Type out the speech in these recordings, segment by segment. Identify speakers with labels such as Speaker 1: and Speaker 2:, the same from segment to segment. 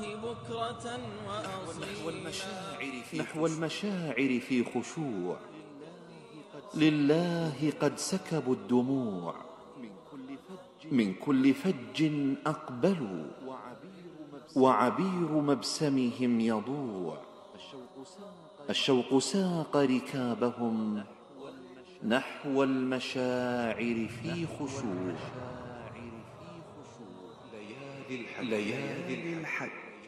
Speaker 1: بكرة وأصيلا
Speaker 2: نحو المشاعر في خشوع، لله قد سكبوا الدموع، من كل فج أقبلوا، وعبير مبسمهم يضوع. الشوق ساق ركابهم نحو المشاعر في خشوع. ليالي الحج.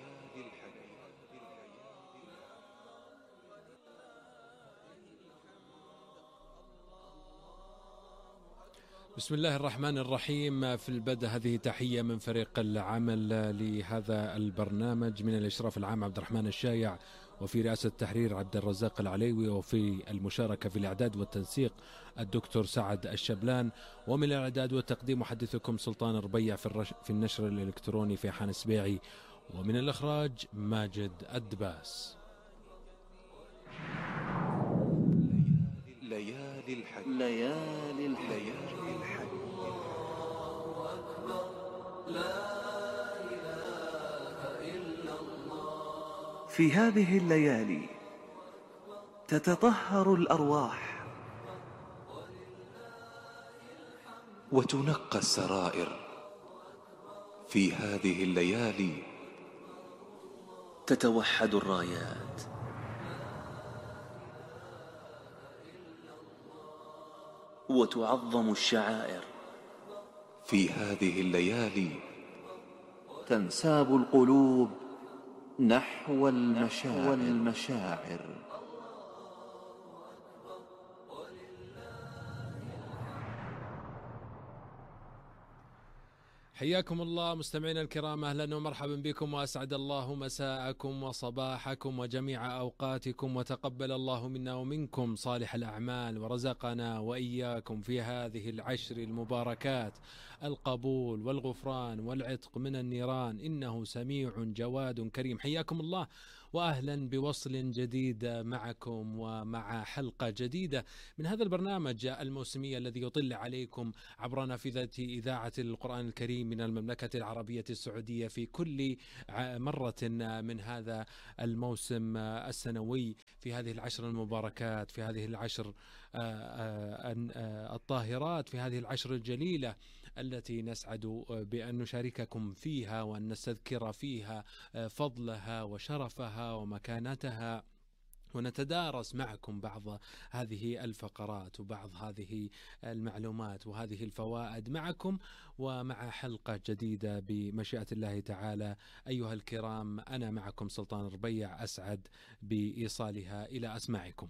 Speaker 3: بسم الله الرحمن الرحيم. في البدء هذه تحية من فريق العمل لهذا البرنامج، من الإشراف العام عبد الرحمن الشايع، وفي رئاسة التحرير عبد الرزاق العليوي، وفي المشاركة في الإعداد والتنسيق الدكتور سعد الشبلان، ومن الإعداد والتقديم محدثكم سلطان ربيع، في النشر الإلكتروني في حان سبيعي، ومن الإخراج ماجد الدباس.
Speaker 2: ليالي الحج. ليالي الحج. في هذه الليالي تتطهر الأرواح وتنقى السرائر. في هذه الليالي تتوحد الرايات وتعظم الشعائر. في هذه الليالي تنساب القلوب نحو المشاعر.
Speaker 3: حياكم الله مستمعينا الكرام، أهلا ومرحبا بكم، وأسعد الله مساءكم وصباحكم وجميع أوقاتكم، وتقبل الله منا ومنكم صالح الأعمال، ورزقنا وإياكم في هذه العشر المباركات القبول والغفران والعتق من النيران، إنه سميع جواد كريم. حياكم الله وأهلا بوصل جديد معكم ومع حلقة جديدة من هذا البرنامج الموسمي الذي يطل عليكم عبر نافذة إذاعة القرآن الكريم من المملكة العربية السعودية في كل مرة من هذا الموسم السنوي، في هذه العشر المباركات، في هذه العشر الطاهرات، في هذه العشر الجليلة التي نسعد بأن نشارككم فيها وأن نستذكر فيها فضلها وشرفها ومكانتها، ونتدارس معكم بعض هذه الفقرات وبعض هذه المعلومات وهذه الفوائد معكم، ومع حلقة جديدة بمشيئة الله تعالى. أيها الكرام، أنا معكم سلطان ربيع، أسعد بإيصالها إلى أسماعكم.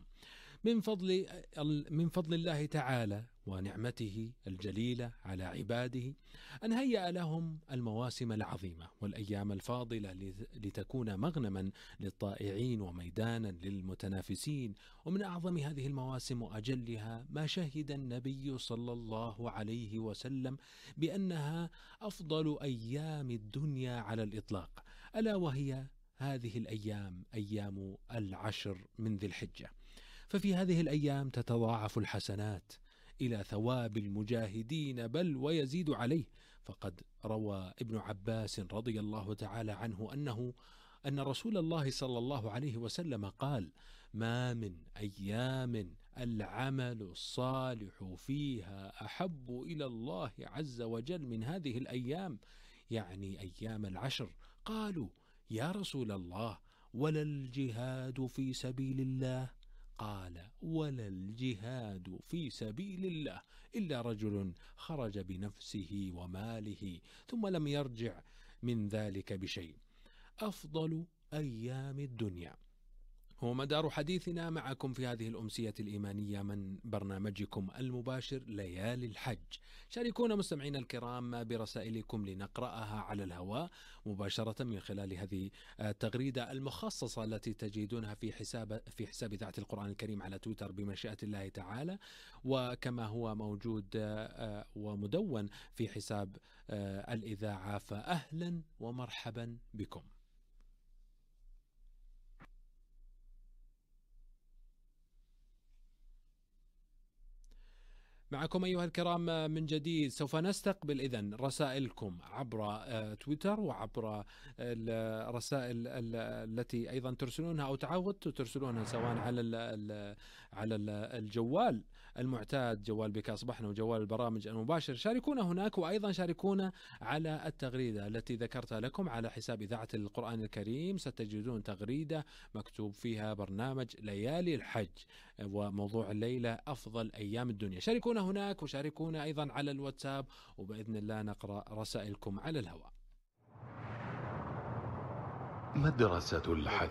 Speaker 3: من فضل الله تعالى ونعمته الجليلة على عباده أن هيأ لهم المواسم العظيمة والأيام الفاضلة لتكون مغنما للطائعين وميدانا للمتنافسين. ومن أعظم هذه المواسم وأجلها ما شهد النبي صلى الله عليه وسلم بأنها أفضل أيام الدنيا على الإطلاق، ألا وهي هذه الأيام، أيام العشر من ذي الحجة. ففي هذه الأيام تتضاعف الحسنات إلى ثواب المجاهدين، بل ويزيد عليه. فقد روى ابن عباس رضي الله تعالى عنه أن رسول الله صلى الله عليه وسلم قال: ما من أيام العمل الصالح فيها أحب إلى الله عز وجل من هذه الأيام، يعني أيام العشر. قالوا: يا رسول الله، ولا الجهاد في سبيل الله؟ قال: ولا الجهاد في سبيل الله إلا رجل خرج بنفسه وماله ثم لم يرجع من ذلك بشيء. أفضل أيام الدنيا هو مدار حديثنا معكم في هذه الأمسية الإيمانية من برنامجكم المباشر ليالي الحج. شاركونا مستمعين الكرام برسائلكم لنقرأها على الهواء مباشرة من خلال هذه التغريدة المخصصة التي تجدونها في حساب إذاعة القرآن الكريم على تويتر بمشيئة الله تعالى، وكما هو موجود ومدون في حساب الإذاعة. فأهلا ومرحبا بكم. معكم أيها الكرام من جديد. سوف نستقبل إذن رسائلكم عبر تويتر وعبر الرسائل التي أيضا ترسلونها أو تعودتوا ترسلونها سواء على الجوال المعتاد، جوال بك أصبحنا وجوال البرامج المباشر. شاركونا هناك، وأيضا شاركونا على التغريدة التي ذكرتها لكم على حساب إذاعة القرآن الكريم. ستجدون تغريدة مكتوب فيها برنامج ليالي الحج، وموضوع الليلة أفضل أيام الدنيا. شاركونا هناك وشاركونا أيضا على الواتساب، وبإذن الله نقرأ رسائلكم على الهواء.
Speaker 4: مدرسة الحج.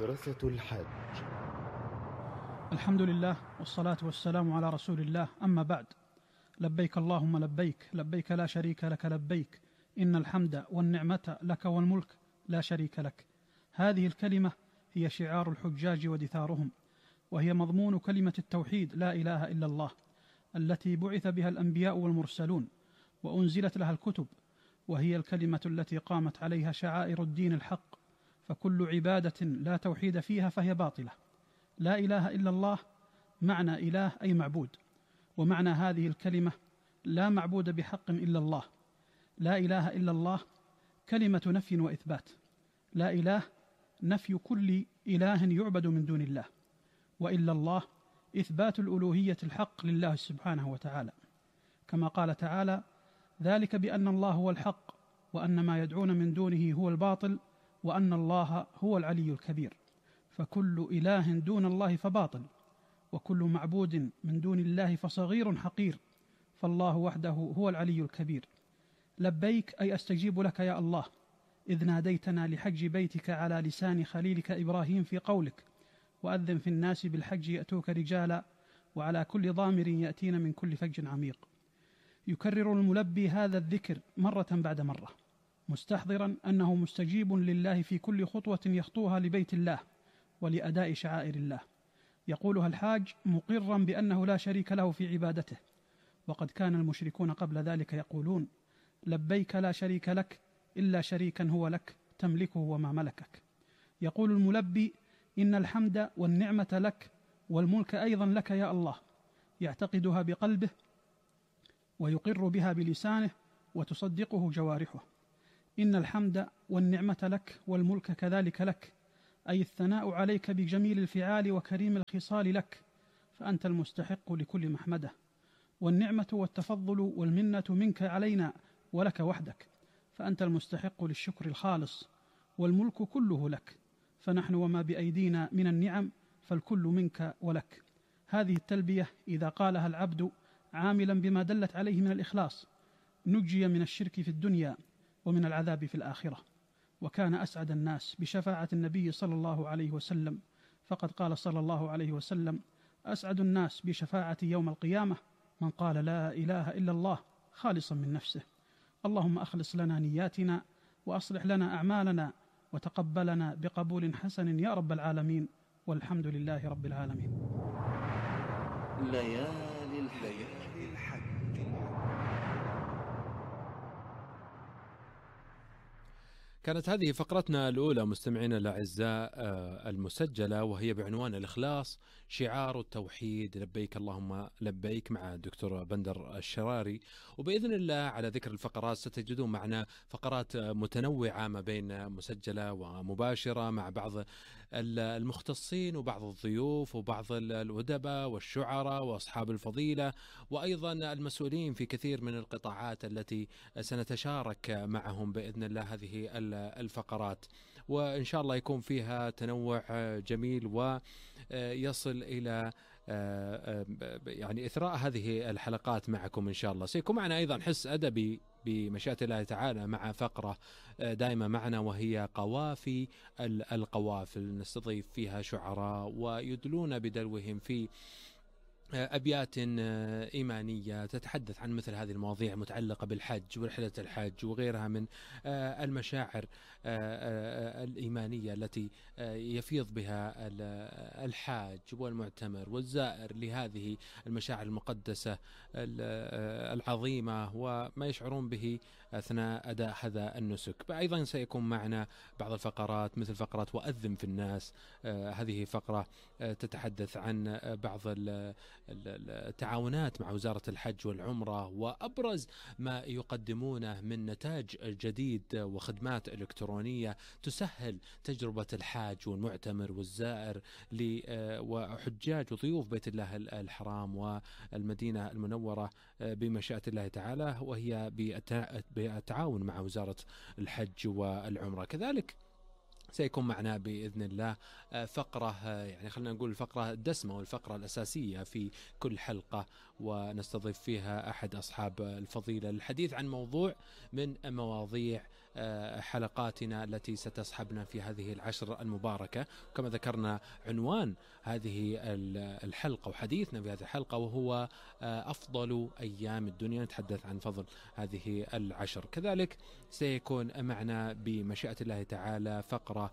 Speaker 5: الحمد لله والصلاة والسلام على رسول الله، أما بعد. لبيك اللهم لبيك، لبيك لا شريك لك لبيك، إن الحمد والنعمة لك والملك لا شريك لك. هذه الكلمة هي شعار الحجاج ودثارهم، وهي مضمون كلمة التوحيد لا إله إلا الله، التي بعث بها الأنبياء والمرسلون وأنزلت لها الكتب، وهي الكلمة التي قامت عليها شعائر الدين الحق. فكل عبادة لا توحيد فيها فهي باطلة. لا إله إلا الله معنى إله أي معبود، ومعنى هذه الكلمة لا معبود بحق إلا الله. لا إله إلا الله كلمة نفي وإثبات. لا إله نفي كل إله يعبد من دون الله، وإلا الله إثبات الألوهية الحق لله سبحانه وتعالى، كما قال تعالى: ذلك بأن الله هو الحق وأن ما يدعون من دونه هو الباطل وأن الله هو العلي الكبير. فكل إله دون الله فباطل، وكل معبود من دون الله فصغير حقير، فالله وحده هو العلي الكبير. لبيك أي أستجيب لك يا الله، إذ ناديتنا لحج بيتك على لسان خليلك إبراهيم في قولك: وأذن في الناس بالحج يأتوك رجالا وعلى كل ضامر يأتين من كل فج عميق. يكرر الملبي هذا الذكر مرة بعد مرة، مستحضرا أنه مستجيب لله في كل خطوة يخطوها لبيت الله ولأداء شعائر الله. يقولها الحاج مقرا بأنه لا شريك له في عبادته، وقد كان المشركون قبل ذلك يقولون: لبيك لا شريك لك إلا شريكا هو لك تملكه وما ملكك. يقول الملبي: إن الحمد والنعمة لك والملك أيضا لك يا الله، يعتقدها بقلبه ويقر بها بلسانه وتصدقه جوارحه. إن الحمد والنعمة لك والملك كذلك لك، أي الثناء عليك بجميل الفعال وكريم الخصال لك، فأنت المستحق لكل محمده. والنعمة والتفضل والمنة منك علينا ولك وحدك، فأنت المستحق للشكر الخالص. والملك كله لك، فنحن وما بأيدينا من النعم فالكل منك ولك. هذه التلبية إذا قالها العبد عاملا بما دلت عليه من الإخلاص نجي من الشرك في الدنيا ومن العذاب في الآخرة. وكان أسعد الناس بشفاعة النبي صلى الله عليه وسلم، فقد قال صلى الله عليه وسلم: أسعد الناس بشفاعة يوم القيامة من قال لا إله إلا الله خالصا من نفسه. اللهم أخلص لنا نياتنا وأصلح لنا أعمالنا وتقبلنا بقبول حسن يا رب العالمين، والحمد لله رب العالمين.
Speaker 2: ليالي الحج.
Speaker 3: كانت هذه فقرتنا الأولى مستمعينا الأعزاء المسجلة، وهي بعنوان الإخلاص شعار التوحيد. لبيك اللهم لبيك مع الدكتور بندر الشراري. وبإذن الله على ذكر الفقرات ستجدون معنا فقرات متنوعة ما بين مسجلة ومباشرة مع بعض المختصين وبعض الضيوف وبعض الأدباء والشعراء وأصحاب الفضيلة، وأيضا المسؤولين في كثير من القطاعات التي سنتشارك معهم بإذن الله هذه الفقرات، وإن شاء الله يكون فيها تنوع جميل ويصل إلى يعني إثراء هذه الحلقات معكم إن شاء الله. سيكون معنا أيضا حس أدبي بمشيئة الله تعالى مع فقرة دائما معنا، وهي قوافي القوافل. نستضيف فيها شعراء ويدلون بدلوهم في أبيات إيمانية تتحدث عن مثل هذه المواضيع المتعلقة بالحج ورحلة الحج وغيرها من المشاعر الإيمانية التي يفيض بها الحاج والمعتمر والزائر لهذه المشاعر المقدسة العظيمة، وما يشعرون به أثناء أداء هذا النسك. أيضا سيكون معنا بعض الفقرات مثل فقرة وأذن في الناس، هذه فقرة تتحدث عن بعض التعاونات مع وزارة الحج والعمرة وأبرز ما يقدمونه من نتاج جديد وخدمات إلكترونية تسهل تجربة الحاج والمعتمر والزائر وحجاج وضيوف بيت الله الحرام والمدينة المنورة بمشيئة الله تعالى، وهي بالتعاون مع وزارة الحج والعمرة. كذلك سيكون معنا بإذن الله فقرة، يعني خلينا نقول الفقرة الدسمة والفقرة الأساسية في كل حلقة، ونستضيف فيها أحد أصحاب الفضيلة للحديث عن موضوع من مواضيع حلقاتنا التي ستصحبنا في هذه العشر المباركة. كما ذكرنا عنوان هذه الحلقة وحديثنا في هذه الحلقة وهو أفضل أيام الدنيا، نتحدث عن فضل هذه العشر. كذلك سيكون معنا بمشيئة الله تعالى فقرة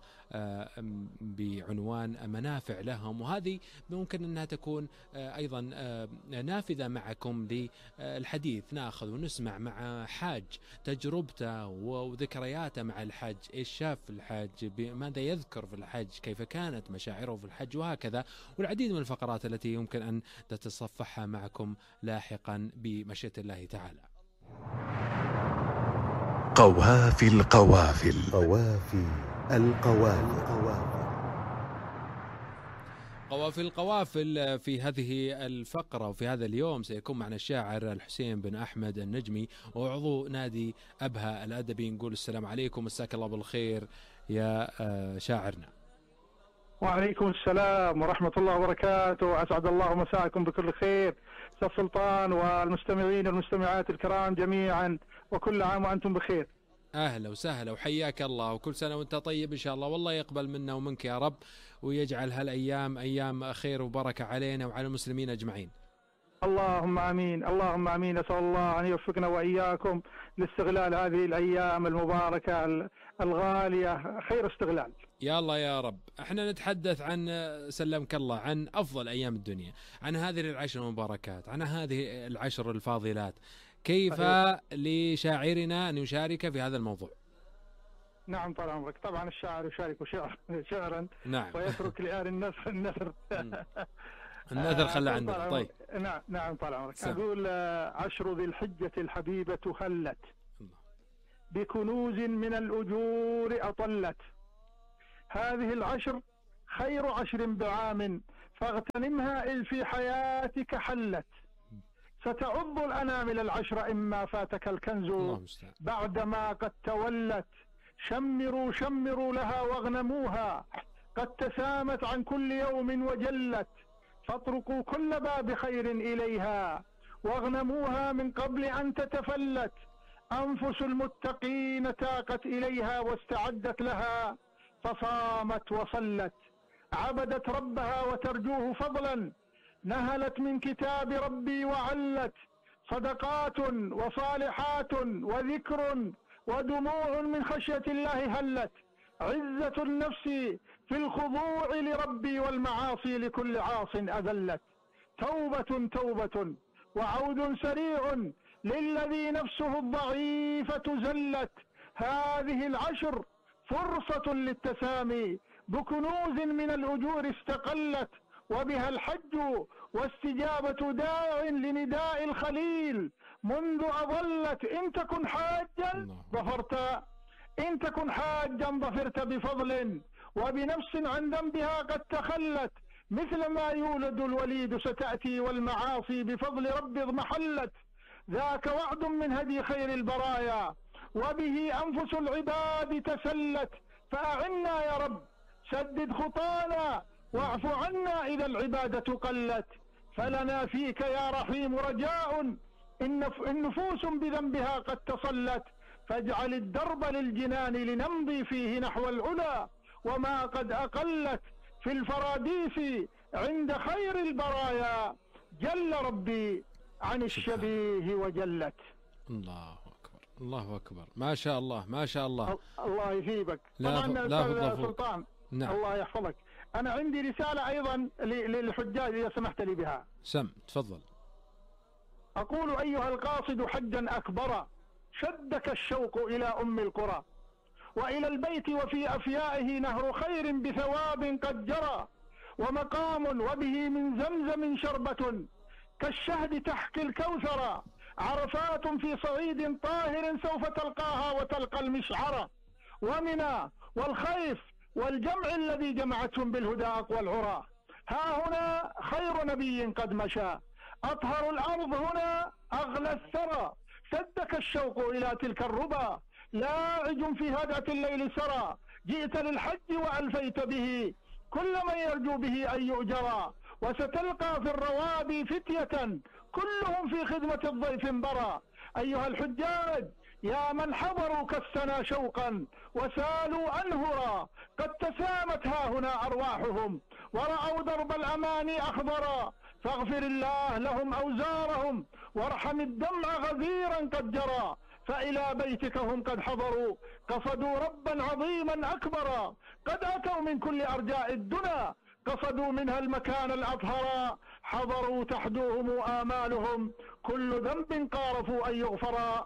Speaker 3: بعنوان منافع لهم، وهذه ممكن أنها تكون أيضا نافذة معكم للحديث، نأخذ ونسمع مع حاج تجربته وذكرياته مع الحج، إيش شاف في الحج، ماذا يذكر في الحج، كيف كانت مشاعره في الحج، وهكذا، والعديد من الفقرات التي يمكن أن تتصفحها معكم لاحقا بمشيئة الله تعالى.
Speaker 4: قوافي القوافل، قوافي القوافل.
Speaker 3: قوافل القوافل في هذه الفقرة وفي هذا اليوم سيكون معنا الشاعر الحسين بن أحمد النجمي وعضو نادي أبها الأدبي. نقول السلام عليكم، مساك الله بالخير يا شاعرنا.
Speaker 6: وعليكم السلام ورحمة الله وبركاته، أسعد الله مساءكم بكل خير أستاذ سلطان والمستمعين والمستمعات الكرام جميعا، وكل عام وأنتم بخير.
Speaker 3: أهلا وسهلا وحياك الله، وكل سنة وأنت طيب إن شاء الله، والله يقبل منا ومنك يا رب، ويجعل هالأيام أيام خير وبركة علينا وعلى المسلمين أجمعين.
Speaker 6: اللهم آمين، اللهم آمين. أسأل الله أن يوفقنا وإياكم لاستغلال هذه الأيام المباركة الغالية خير استغلال.
Speaker 3: يا الله يا رب. احنا نتحدث عن سلمك الله عن أفضل أيام الدنيا، عن هذه العشر المباركات، عن هذه العشر الفاضلات. كيف لشاعرنا أن يشارك في هذا الموضوع؟
Speaker 6: نعم طال عمرك، طبعا الشاعر يشارك شعرا،
Speaker 3: نعم،
Speaker 6: ويترك لآل النثر
Speaker 3: النثر خلى عندك. طيب
Speaker 6: نعم طال عمرك. أقول عشر ذي الحجة الحبيبة هلت بكنوز من الأجور أطلت، هذه العشر خير عشر بعام فاغتنمها إذ في حياتك حلت، ستعض الأنامل العشر إما فاتك الكنز بعدما قد تولت، شمروا شمروا لها واغنموها قد تسامت عن كل يوم وجلت، فاطرقوا كل باب خير إليها واغنموها من قبل أن تتفلت، أنفس المتقين تاقت إليها واستعدت لها فصامت وصلت، عبدت ربها وترجوه فضلا نهلت من كتاب ربي وعلت، صدقات وصالحات وذكر ودموع من خشية الله هلت، عزة النفس في الخضوع لربي والمعاصي لكل عاص أذلت، توبة توبة وعود سريع للذي نفسه الضعيفة زلت، هذه العشر فرصة للتسامي بكنوز من الأجور استقلت، وبها الحج واستجابة داع لنداء الخليل منذ أظلت، إن تكن حاجا ظفرت، إن تكن حاجا ظفرت بفضل وبنفس عن ذنبها قد تخلت، مثل ما يولد الوليد ستأتي والمعاصي بفضل رب اضمحلت، ذاك وعد من هدي خير البرايا وبه أنفس العباد تسلت، فأعنا يا رب سدد خطانا واعف عنا إذا العبادة قلت، فلنا فيك يا رحيم رجاء إن نفوس بذنبها قد تصلت، فاجعل الدرب للجنان لنمضي فيه نحو العلا وما قد أقلت، في الفراديس عند خير البرايا جل ربي عن الشبيه وجلت.
Speaker 3: الله أكبر، الله أكبر، ما شاء الله ما شاء الله.
Speaker 6: الله يثيبك.
Speaker 3: طبعا
Speaker 6: لا سلطان،
Speaker 3: نعم.
Speaker 6: الله يحفظك. أنا عندي رسالة أيضا للحجاج إذا سمحت لي بها.
Speaker 3: سم تفضل.
Speaker 6: أقول أيها القاصد حجا أكبر شدك الشوق إلى أم القرى، وإلى البيت وفي أفيائه نهر خير بثواب قد جرى، ومقام وبه من زمزم شربة كالشهد تحكي الكوثر، عرفات في صعيد طاهر سوف تلقاها وتلقى المشعر، ومنى والخيف والجمع الذي جمعتهم بالهدى أقوى العرى. ها هنا خير نبي قد مشى، أطهر الأرض هنا أغلى الثرى، شدك الشوق إلى تلك الربا، لاعج في هدأة الليل سرى، جئت للحج وألفيت به كل من يرجو به أن يؤجرا، وستلقى في الروابي فتية كلهم في خدمة الضيف برا. أيها الحجاج يا من حضروا كالسنا شوقا وسالوا أنهرا، قد تسامت ها هنا أرواحهم ورأوا درب الأماني أخضرا، فاغفر الله لهم أوزارهم وارحم الدمع غزيرا قد جرى، فإلى بيتك هم قد حضروا قصدوا ربا عظيما أكبرا، قد أتوا من كل أرجاء الدنا قصدوا منها المكان الأطهرا، حضروا تحدوهم آمالهم كل ذنب قارفوا أن يغفرا،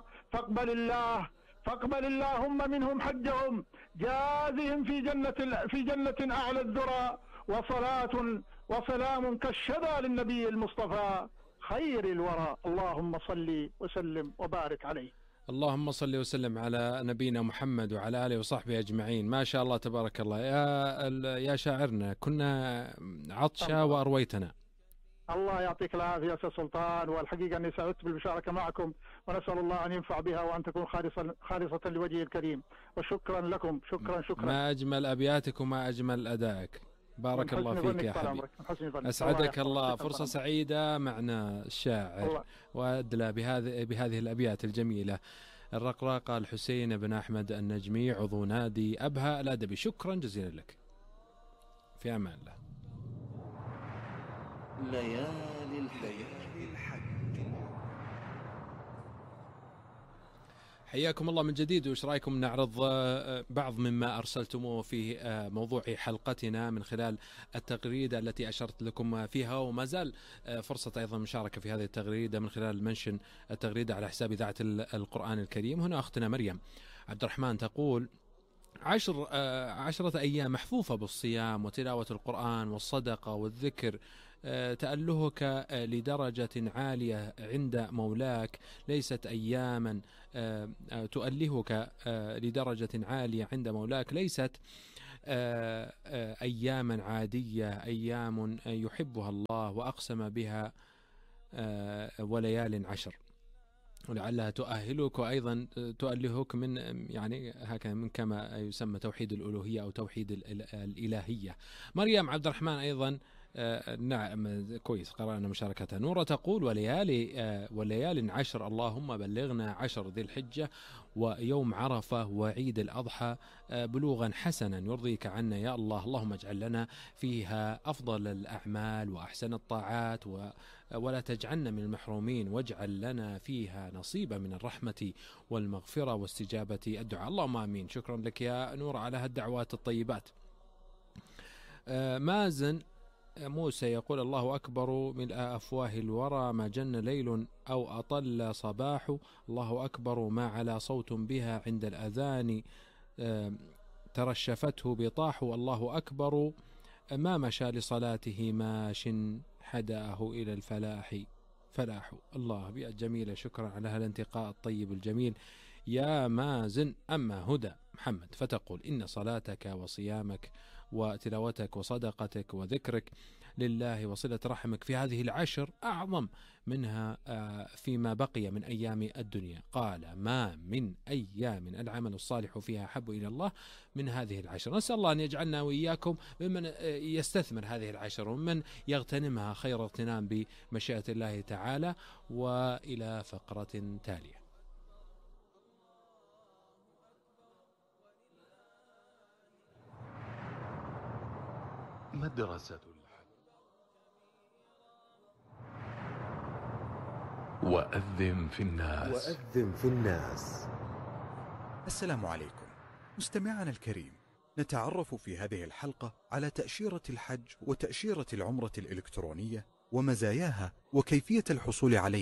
Speaker 6: فاقبل اللهم منهم حجهم جازهم في جنة أعلى الذرى، وصلاة وسلام كالشذا للنبي المصطفى خير الورى. اللهم صل وسلم وبارك عليه.
Speaker 3: اللهم صل وسلم على نبينا محمد وعلى آله وصحبه أجمعين. ما شاء الله تبارك الله. يا شاعرنا كنا عطشا وأرويتنا.
Speaker 6: الله يعطيك العافية يا سلطان، والحقيقة أني سعدت بالمشاركة معكم، ونسأل الله أن ينفع بها وأن تكون خالصة لوجهه الكريم، وشكرا لكم. شكرا.
Speaker 3: ما أجمل أبياتك وما أجمل أدائك. بارك الله فيك يا حبيبي. أسعدك الله. فرصة سعيدة معنا الشاعر وأدلى بهذه الأبيات الجميلة الرقراقة الحسين بن أحمد النجمي، عضو نادي أبها الأدبي. شكرا جزيلا لك. في أمان الله.
Speaker 2: ليالي الحج.
Speaker 3: حياكم الله من جديد. وإيش رأيكم نعرض بعض مما أرسلتموه في موضوع حلقتنا من خلال التغريدة التي أشرت لكم فيها، وما زال فرصة أيضا مشاركة في هذه التغريدة من خلال منشن التغريدة على حساب إذاعة القرآن الكريم. هنا أختنا مريم عبد الرحمن تقول: 10 أيام محفوفة بالصيام وتلاوة القرآن والصدقة والذكر، تألهك لدرجة عالية عند مولاك ليست أياما تؤلهك لدرجة عالية عند مولاك ليست أياما عادية، أيام يحبها الله وأقسم بها وليال 10، ولعلها تؤهلك وأيضا تؤلهك من يعني هكذا من كما يسمى توحيد الألوهية أو توحيد الإلهية. مريم عبد الرحمن أيضا نعم كويس قرأنا مشاركتها. نورة تقول: وليال 10 اللهم بلغنا 10 ذي الحجة ويوم عرفة وعيد الأضحى بلوغا حسنا يرضيك عنا يا الله، اللهم اجعل لنا فيها أفضل الأعمال وأحسن الطاعات ولا تجعلنا من المحرومين، واجعل لنا فيها نصيبا من الرحمة والمغفرة واستجابة الدعاء. اللهم آمين. شكرا لك يا نور على هالدعوات الطيبات. مازن موسى يقول: الله أكبر ملء أفواه الورى، ما جن ليل أو أطل صباح، الله أكبر ما على صوت بها عند الأذان ترشفته بطاح، الله أكبر ما مشى لصلاته ماش حداه إلى الفلاح فلاح. الله بيئة جميلة. شكرا على هالانتقاء الطيب الجميل يا مازن. أما هدى محمد فتقول: إن صلاتك وصيامك وتلاوتك وصدقتك وذكرك لله وصلة رحمك في هذه 10 أعظم منها فيما بقي من أيام الدنيا. قال: ما من أيام العمل الصالح فيها أحب إلى الله من هذه 10. نسأل الله أن يجعلنا وإياكم ممن يستثمر هذه 10 ومن يغتنمها خير اغتنام بمشيئة الله تعالى. وإلى فقرة تالية.
Speaker 4: مدرسة الحج. وأذن في الناس.
Speaker 7: السلام عليكم مستمعنا الكريم. نتعرف في هذه الحلقة على تأشيرة الحج وتأشيرة العمرة الإلكترونية ومزاياها وكيفية الحصول عليها،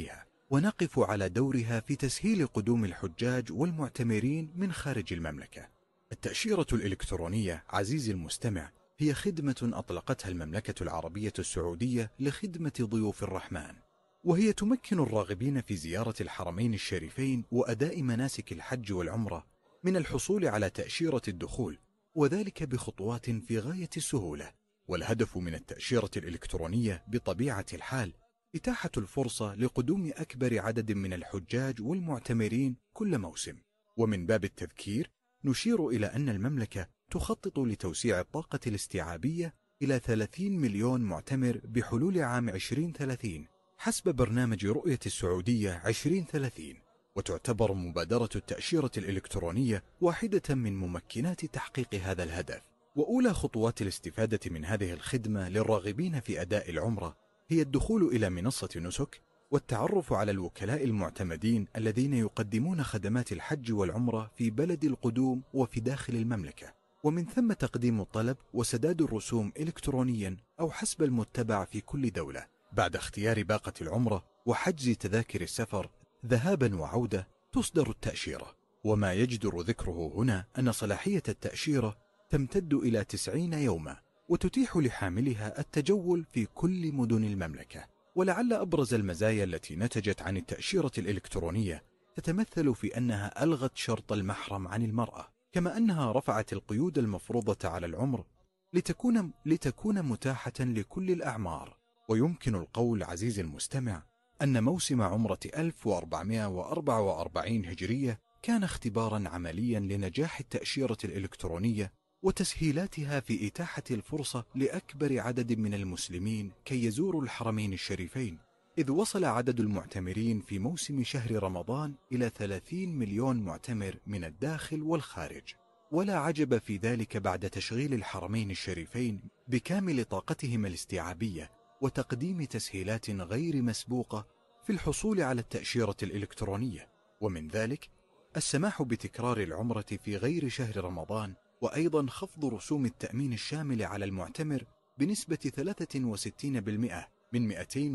Speaker 7: ونقف على دورها في تسهيل قدوم الحجاج والمعتمرين من خارج المملكة. التأشيرة الإلكترونية عزيزي المستمع هي خدمة أطلقتها المملكة العربية السعودية لخدمة ضيوف الرحمن، وهي تمكن الراغبين في زيارة الحرمين الشريفين وأداء مناسك الحج والعمرة من الحصول على تأشيرة الدخول، وذلك بخطوات في غاية السهولة. والهدف من التأشيرة الإلكترونية بطبيعة الحال إتاحة الفرصة لقدوم أكبر عدد من الحجاج والمعتمرين كل موسم. ومن باب التذكير نشير إلى أن المملكة تخطط لتوسيع الطاقة الاستيعابية إلى 30 مليون معتمر بحلول عام 2030 حسب برنامج رؤية السعودية 2030، وتعتبر مبادرة التأشيرة الإلكترونية واحدة من ممكنات تحقيق هذا الهدف. وأولى خطوات الاستفادة من هذه الخدمة للراغبين في أداء العمرة هي الدخول إلى منصة نسك والتعرف على الوكلاء المعتمدين الذين يقدمون خدمات الحج والعمرة في بلد القدوم وفي داخل المملكة، ومن ثم تقديم الطلب وسداد الرسوم إلكترونيا أو حسب المتبع في كل دولة. بعد اختيار باقة العمرة وحجز تذاكر السفر ذهابا وعودة تصدر التأشيرة. وما يجدر ذكره هنا أن صلاحية التأشيرة تمتد إلى 90 يوما، وتتيح لحاملها التجول في كل مدن المملكة. ولعل أبرز المزايا التي نتجت عن التأشيرة الإلكترونية تتمثل في أنها ألغت شرط المحرم عن المرأة، كما أنها رفعت القيود المفروضة على العمر لتكون متاحة لكل الأعمار. ويمكن القول عزيزي المستمع أن موسم عمرة 1444 هجرية كان اختبارا عمليا لنجاح التأشيرة الإلكترونية وتسهيلاتها في إتاحة الفرصة لأكبر عدد من المسلمين كي يزوروا الحرمين الشريفين، إذ وصل عدد المعتمرين في موسم شهر رمضان إلى 30 مليون معتمر من الداخل والخارج. ولا عجب في ذلك بعد تشغيل الحرمين الشريفين بكامل طاقتهما الاستيعابية وتقديم تسهيلات غير مسبوقة في الحصول على التأشيرة الإلكترونية، ومن ذلك السماح بتكرار العمرة في غير شهر رمضان، وأيضا خفض رسوم التأمين الشامل على المعتمر بنسبة 63% من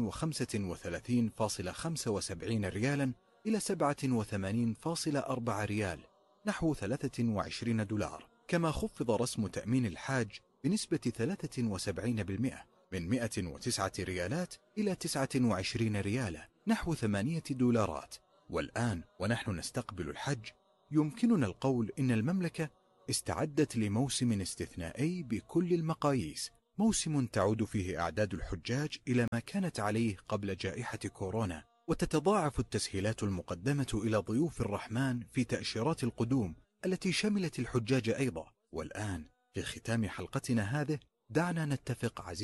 Speaker 7: 235.75 ريالا إلى 87.4 ريال نحو 23 دولار. كما خفض رسم تأمين الحاج بنسبة 73% من 109 ريالات إلى 29 ريالا نحو 8 دولارات. والآن ونحن نستقبل الحج يمكننا القول إن المملكة استعدت لموسم استثنائي بكل المقاييس، موسم تعود فيه أعداد الحجاج إلى ما كانت عليه قبل جائحة كورونا، وتتضاعف التسهيلات المقدمة إلى ضيوف الرحمن في تأشيرات القدوم التي شملت الحجاج أيضا. والآن في ختام حلقتنا هذه دعنا نتفق عزيزي